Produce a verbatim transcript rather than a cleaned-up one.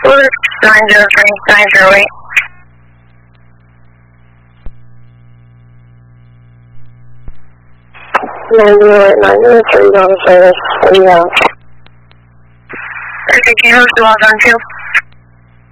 Blue nine zero three, nine zero eight. nine zero eight, nine zero three, on service, three one. Perfect, you have to log on to.